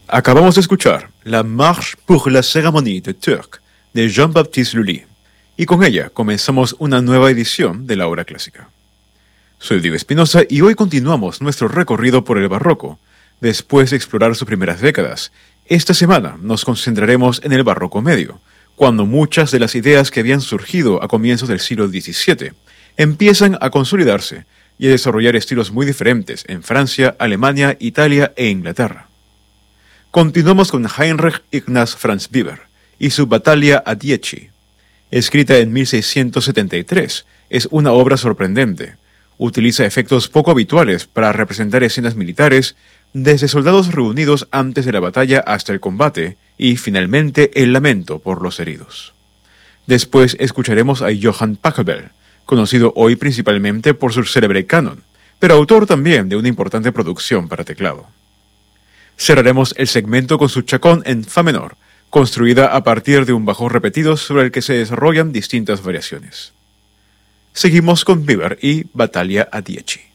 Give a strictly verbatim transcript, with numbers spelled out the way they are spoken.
Acabamos de escuchar la Marche pour la Cérémonie de Turc de Jean-Baptiste Lully, y con ella comenzamos una nueva edición de la Hora Clásica. Soy Diego Espinosa y hoy continuamos nuestro recorrido por el barroco. Después de explorar sus primeras décadas, esta semana nos concentraremos en el barroco medio, cuando muchas de las ideas que habían surgido a comienzos del siglo diecisiete empiezan a consolidarse y a desarrollar estilos muy diferentes en Francia, Alemania, Italia e Inglaterra. Continuamos con Heinrich Ignaz Franz Weber y su Battaglia a Dieci. Escrita en mil seiscientos setenta y tres, es una obra sorprendente. Utiliza efectos poco habituales para representar escenas militares, desde soldados reunidos antes de la batalla hasta el combate y, finalmente, el lamento por los heridos. Después escucharemos a Johann Pachelbel, conocido hoy principalmente por su célebre canon, pero autor también de una importante producción para teclado. Cerraremos el segmento con su chacón en fa menor, construida a partir de un bajo repetido sobre el que se desarrollan distintas variaciones. Seguimos con Weber y Battaglia a Dieci.